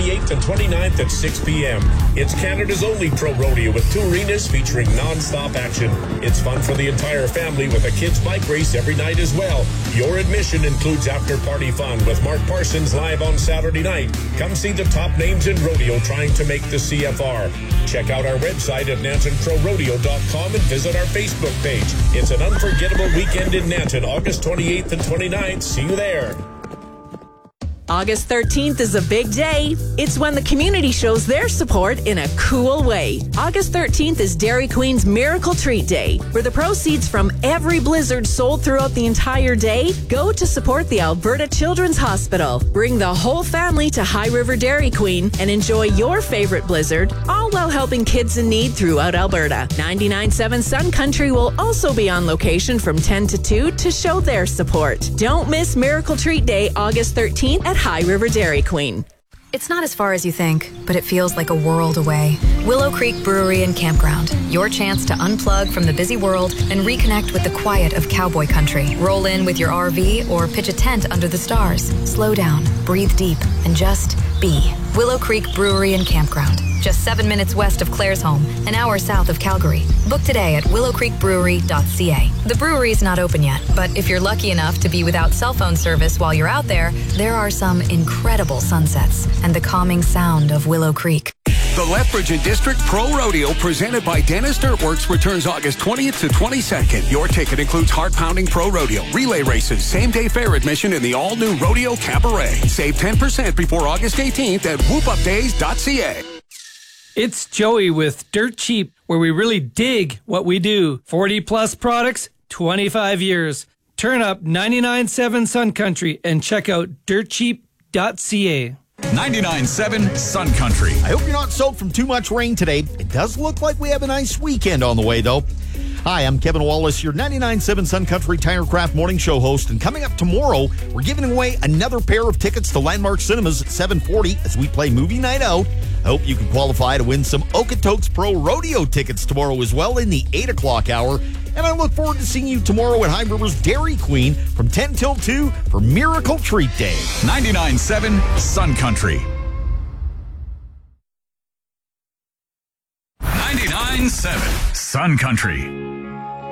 28th and 29th at 6 p.m. It's Canada's only pro rodeo with 2 arenas featuring non-stop action. It's fun for the entire family with a kids' bike race every night as well. Your admission includes after-party fun with Mark Parsons live on Saturday night. Come see the top names in rodeo trying to make the CFR. Check out our website at NantonProRodeo.com and visit our Facebook page. It's an unforgettable weekend in Nanton, August 28th and 29th. See you there. August 13th is a big day. It's when the community shows their support in a cool way. August 13th is Dairy Queen's Miracle Treat Day, where the proceeds from every blizzard sold throughout the entire day go to support the Alberta Children's Hospital. Bring the whole family to High River Dairy Queen and enjoy your favorite blizzard, all while helping kids in need throughout Alberta. 99.7 Sun Country will also be on location from 10 to 2 to show their support. Don't miss Miracle Treat Day, August 13th at High River Dairy Queen. It's not as far as you think, but it feels like a world away. Willow Creek Brewery and Campground. Your chance to unplug from the busy world and reconnect with the quiet of cowboy country. Roll in with your RV or pitch a tent under the stars. Slow down, breathe deep, and just be. Willow Creek Brewery and Campground. Just 7 minutes west of Claresholm, an hour south of Calgary. Book today at willowcreekbrewery.ca. The brewery's not open yet, but if you're lucky enough to be without cell phone service while you're out there are some incredible sunsets and the calming sound of Willow Creek. The Lethbridge and District Pro Rodeo presented by Dennis Dirtworks returns August 20th to 22nd. Your ticket includes heart-pounding pro rodeo, relay races, same-day fair admission, and the all-new Rodeo Cabaret. Save 10% before August 18th at whoopupdays.ca. It's Joey with Dirt Cheap, where we really dig what we do. 40-plus products, 25 years. Turn up 99.7 Sun Country and check out dirtcheap.ca. 99.7 Sun Country. I hope you're not soaked from too much rain today. It does look like we have a nice weekend on the way, though. Hi, I'm Kevin Wallace, your 99.7 Sun Country Tirecraft Morning Show host. And coming up tomorrow, we're giving away another pair of tickets to Landmark Cinemas at 7:40 as we play Movie Night Out. I hope you can qualify to win some Okotoks Pro Rodeo tickets tomorrow as well in the 8 o'clock hour. And I look forward to seeing you tomorrow at High River's Dairy Queen from 10 till 2 for Miracle Treat Day. 99.7 Sun Country. 99.7 Sun Country.